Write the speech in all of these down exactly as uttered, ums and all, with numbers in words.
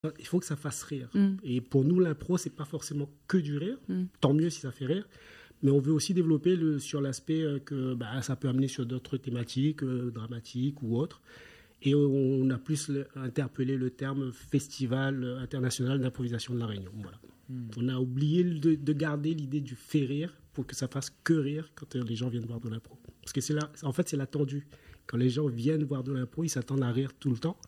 il faut que ça fasse rire. Mm. Et pour nous, l'impro, c'est pas forcément que du rire. Mm. Tant mieux si ça fait rire. Mais on veut aussi développer le, sur l'aspect euh, que bah, ça peut amener sur d'autres thématiques, euh, dramatiques ou autres. Et on a plus le, interpellé le terme Festival international d'improvisation de la Réunion. Voilà. Mm. On a oublié de, de garder l'idée du fait rire pour que ça fasse que rire quand les gens viennent voir de l'impro. Parce que c'est là, en fait, c'est l'attendu. Quand les gens viennent voir de l'impro, ils s'attendent à rire tout le temps.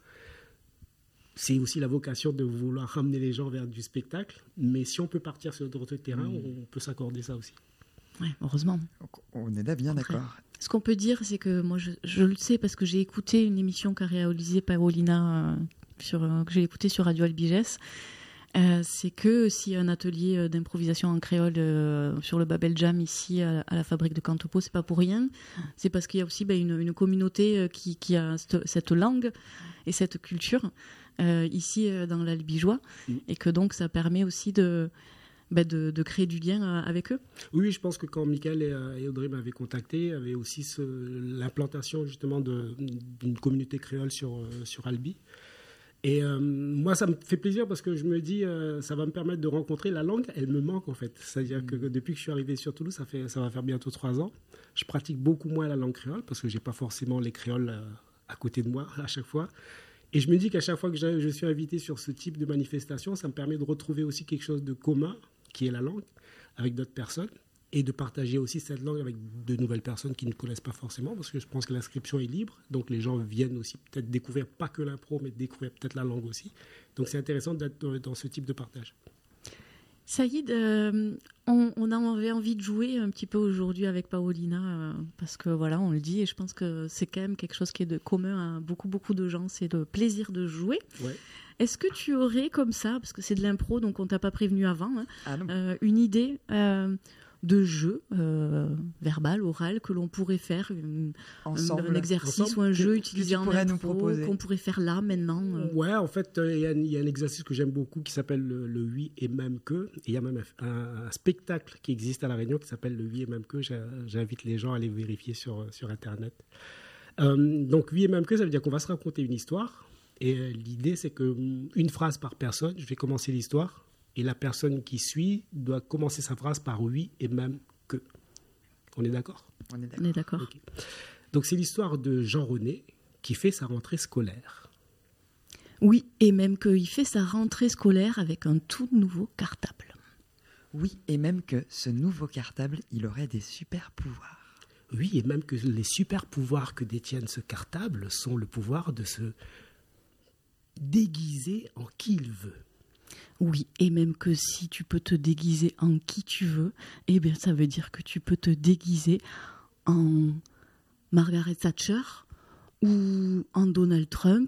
C'est aussi la vocation de vouloir ramener les gens vers du spectacle. Mais si on peut partir sur d'autres terrains, mmh. on peut s'accorder ça aussi. Oui, heureusement. On est là bien d'accord. Ce qu'on peut dire, c'est que moi, je, je le sais parce que j'ai écouté une émission qu'a réalisée Paolina, euh, sur, euh, que j'ai écoutée sur Radio Albigès. Euh, c'est que s'il y a un atelier d'improvisation en créole euh, sur le Babel Jam ici à, à la fabrique de Cantopo, c'est pas pour rien. C'est parce qu'il y a aussi ben, une, une communauté qui, qui a cette, cette langue et cette culture euh, ici euh, dans l'Albigeois, mmh. et que donc ça permet aussi de, ben, de, de créer du lien euh, avec eux. Oui, je pense que quand Michael et, euh, et Audrey m'avaient contacté, il y avait aussi ce, l'implantation justement de, d'une communauté créole sur, euh, sur Albi. Et euh, moi, ça me fait plaisir parce que je me dis, euh, ça va me permettre de rencontrer la langue. Elle me manque en fait. C'est-à-dire mmh. que depuis que je suis arrivé sur Toulouse, ça, fait, ça va faire bientôt trois ans. Je pratique beaucoup moins la langue créole parce que j'ai pas forcément les créoles euh, à côté de moi à chaque fois. Et je me dis qu'à chaque fois que je, je suis invité sur ce type de manifestation, ça me permet de retrouver aussi quelque chose de commun, qui est la langue, avec d'autres personnes. Et de partager aussi cette langue avec de nouvelles personnes qui ne connaissent pas forcément, parce que je pense que l'inscription est libre, donc les gens viennent aussi peut-être découvrir pas que l'impro, mais découvrir peut-être la langue aussi. Donc c'est intéressant d'être dans ce type de partage. Saïd, euh, on, on avait envie de jouer un petit peu aujourd'hui avec Paolina, euh, parce que voilà, on le dit, et je pense que c'est quand même quelque chose qui est de commun à beaucoup, beaucoup de gens, c'est le plaisir de jouer. Ouais. Est-ce que tu aurais comme ça, parce que c'est de l'impro, donc on t'a pas prévenu avant, hein, ah non. euh, une idée euh, de jeu euh, verbal, oral, que l'on pourrait faire, une, ensemble, un exercice ensemble, ou un que, jeu utilisé en impro, qu'on pourrait faire là, maintenant euh. Ouais, en fait, il euh, y, y a un exercice que j'aime beaucoup qui s'appelle le, le oui et même que. Et il y a même un, un, un spectacle qui existe à La Réunion qui s'appelle le oui et même que. J'invite les gens à aller vérifier sur, sur Internet. Euh, donc, oui et même que, ça veut dire qu'on va se raconter une histoire. Et euh, l'idée, c'est qu'une phrase par personne, je vais commencer l'histoire. Et la personne qui suit doit commencer sa phrase par oui et même que. On est d'accord ? On est d'accord. On est d'accord. Okay. Donc c'est l'histoire de Jean René qui fait sa rentrée scolaire. Oui, et même qu'il fait sa rentrée scolaire avec un tout nouveau cartable. Oui, et même que ce nouveau cartable, il aurait des super pouvoirs. Oui, et même que les super pouvoirs que détiennent ce cartable sont le pouvoir de se déguiser en qui il veut. Oui, et même que si tu peux te déguiser en qui tu veux, eh bien ça veut dire que tu peux te déguiser en Margaret Thatcher ou en Donald Trump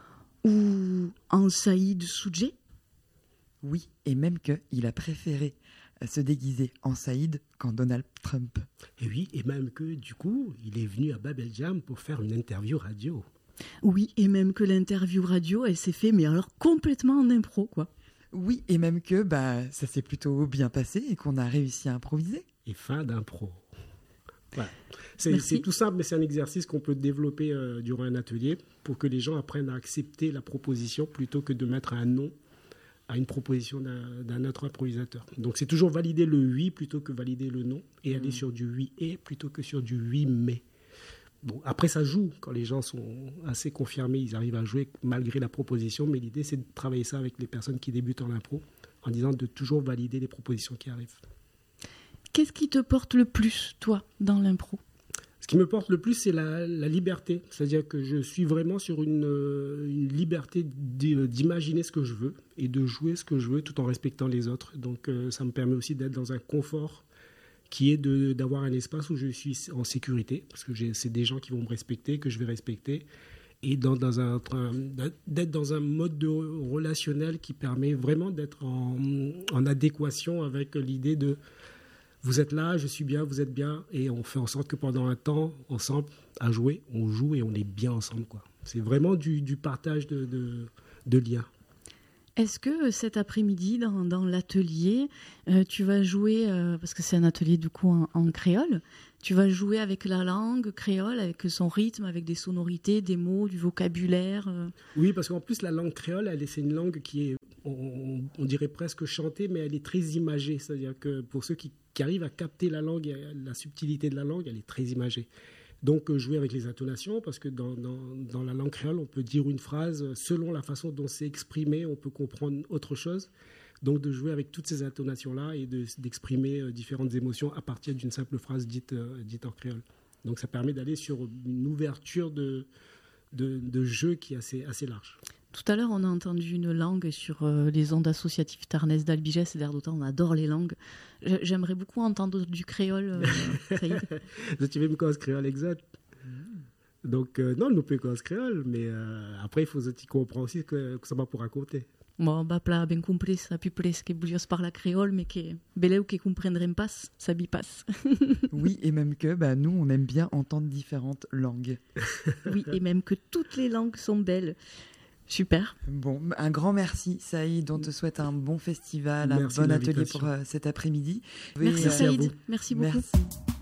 ou en Saïd Soudjé. Oui, et même qu'il a préféré se déguiser en Saïd qu'en Donald Trump. Et oui, et même que du coup, il est venu à Babel Jam pour faire une interview radio. Oui, et même que l'interview radio, elle s'est fait, mais alors complètement en impro, quoi. Oui, et même que bah, ça s'est plutôt bien passé et qu'on a réussi à improviser. Et fin d'impro. Voilà. C'est, c'est tout simple, mais c'est un exercice qu'on peut développer euh, durant un atelier pour que les gens apprennent à accepter la proposition plutôt que de mettre un nom à une proposition d'un, d'un autre improvisateur. Donc c'est toujours valider le oui plutôt que valider le non et aller mmh. sur du oui et plutôt que sur du oui mais. Bon, après ça joue, quand les gens sont assez confirmés, ils arrivent à jouer malgré la proposition, mais l'idée c'est de travailler ça avec les personnes qui débutent en impro en disant de toujours valider les propositions qui arrivent. Qu'est-ce qui te porte le plus, toi, dans l'impro ? Ce qui me porte le plus, c'est la, la liberté. C'est-à-dire que je suis vraiment sur une, une liberté d'imaginer ce que je veux et de jouer ce que je veux tout en respectant les autres. Donc euh, ça me permet aussi d'être dans un confort qui est de, d'avoir un espace où je suis en sécurité, parce que j'ai, c'est des gens qui vont me respecter, que je vais respecter, et dans, dans un, d'être dans un mode de relationnel qui permet vraiment d'être en, en adéquation avec l'idée de vous êtes là, je suis bien, vous êtes bien, et on fait en sorte que pendant un temps, ensemble, à jouer, on joue et on est bien ensemble, quoi. C'est vraiment du, du partage de, de, de liens. Est-ce que cet après-midi, dans, dans l'atelier, euh, tu vas jouer, euh, parce que c'est un atelier du coup en, en créole, tu vas jouer avec la langue créole, avec son rythme, avec des sonorités, des mots, du vocabulaire euh... Oui, parce qu'en plus, la langue créole, elle, c'est une langue qui est, on, on dirait presque chantée, mais elle est très imagée. C'est-à-dire que pour ceux qui, qui arrivent à capter la langue, la subtilité de la langue, elle est très imagée. Donc, jouer avec les intonations, parce que dans, dans, dans la langue créole, on peut dire une phrase, selon la façon dont c'est exprimé, on peut comprendre autre chose. Donc, de jouer avec toutes ces intonations-là et de, d'exprimer euh, différentes émotions à partir d'une simple phrase dite, euh, dite en créole. Donc, ça permet d'aller sur une ouverture de, de, de jeu qui est assez, assez large. Tout à l'heure, on a entendu une langue sur euh, les ondes associatives Tarnès d'Albigès et d'air d'autant. On adore les langues. J'aimerais beaucoup entendre du créole, euh, Saïd. Tu veux me cause créole exact. Donc, euh, non, nous peut cause créole, mais euh, après, il faut que tu comprends aussi que, que ça va pour raconter. Bon, bah, plat ben compris, ça peut plaire, que bouillos par la créole, mais que beleu qui comprendrem pas, ça bi passe. Oui, et même que bah, nous, on aime bien entendre différentes langues. Oui, et même que toutes les langues sont belles. Super. Bon, un grand merci, Saïd. On te souhaite un bon festival, merci un bon atelier pour euh, cet après-midi. Merci, oui, Saïd. Euh, merci beaucoup. Merci.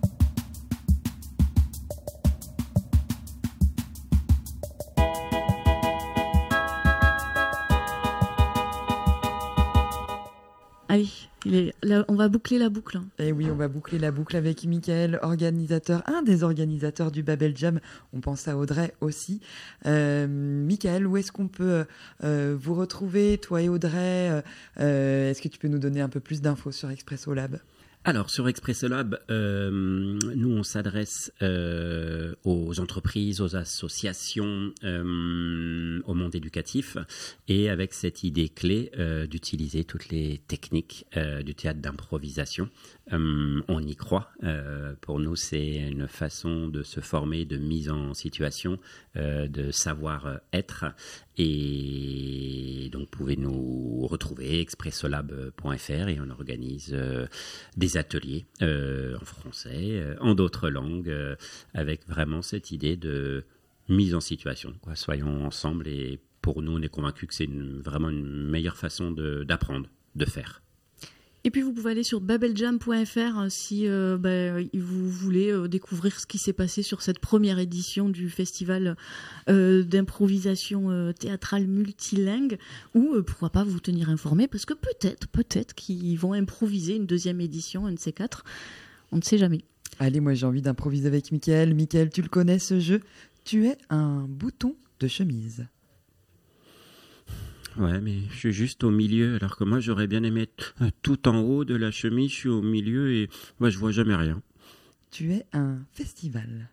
Allez, il est là, on va boucler la boucle. Et oui, on va boucler la boucle avec Mickaël, organisateur, un des organisateurs du Babel Jam. On pense à Audrey aussi. Euh, Mickaël, où est-ce qu'on peut euh, vous retrouver, toi et Audrey euh, Est-ce que tu peux nous donner un peu plus d'infos sur Expresso Lab ? Alors, sur Expresso Lab, euh, nous, on s'adresse euh, aux entreprises, aux associations, euh, au monde éducatif, et avec cette idée clé euh, d'utiliser toutes les techniques euh, du théâtre d'improvisation. Euh, on y croit. Euh, pour nous, c'est une façon de se former, de mise en situation, euh, de savoir-être. Et donc, vous pouvez nous retrouver expressolab point f r et on organise euh, des ateliers euh, en français, euh, en d'autres langues, euh, avec vraiment cette idée de mise en situation, quoi. Soyons ensemble, et pour nous, on est convaincus que c'est une, vraiment une meilleure façon de, d'apprendre, de faire. Et puis vous pouvez aller sur babeljam point f r si euh, bah, vous voulez euh, découvrir ce qui s'est passé sur cette première édition du festival euh, d'improvisation euh, théâtrale multilingue, ou euh, pourquoi pas vous tenir informé, parce que peut-être, peut-être qu'ils vont improviser une deuxième édition, un de ces quatre, on ne sait jamais. Allez, moi j'ai envie d'improviser avec Mickaël. Mickaël, tu le connais ce jeu ? Tu es un bouton de chemise. Ouais, mais je suis juste au milieu, alors que moi, j'aurais bien aimé être tout en haut de la chemise. Je suis au milieu et moi, je vois jamais rien. Tu es un festival.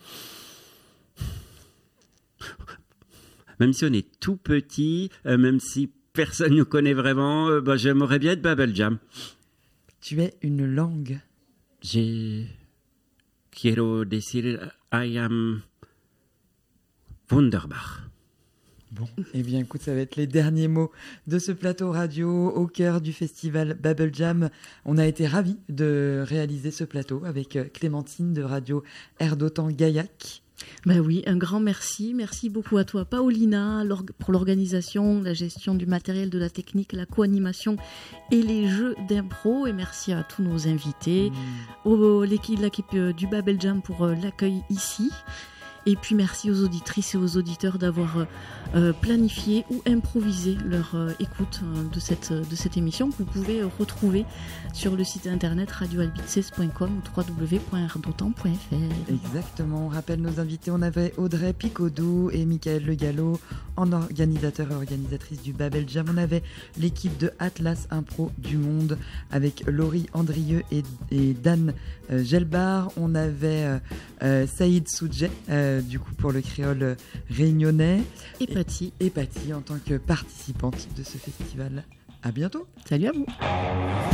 Même si on est tout petit, euh, même si personne ne nous connaît vraiment, euh, bah, j'aimerais bien être Babel Jam. Tu es une langue. J'ai... Quiero decir, I am wunderbar. Bon, eh bien écoute, ça va être les derniers mots de ce plateau radio au cœur du festival Babel Jam. On a été ravis de réaliser ce plateau avec Clémentine de Radio Air d'Otan Gaillac. Ben oui, un grand merci. Merci beaucoup à toi, Paolina, pour l'organisation, la gestion du matériel, de la technique, la co-animation et les jeux d'impro. Et merci à tous nos invités, mmh. au, l'équipe, l'équipe du Babel Jam pour l'accueil ici. Et puis merci aux auditrices et aux auditeurs d'avoir euh, planifié ou improvisé leur euh, écoute euh, de, cette, de cette émission, que vous pouvez euh, retrouver sur le site internet radio albices point com ou w w w point air d'otan point f r. Exactement, on rappelle nos invités, on avait Audrey Picodou et Mickaël Le Gallo en organisateur et organisatrice du Babel Jam. On avait l'équipe de Atlas Impro du Monde avec Laurie Andrieux et, et Dan euh, Gelbar. On avait euh, euh, Saïd Soudjet euh, du coup pour le créole réunionnais. Et Paty. Et, et Paty en tant que participante de ce festival. À bientôt. Salut à vous.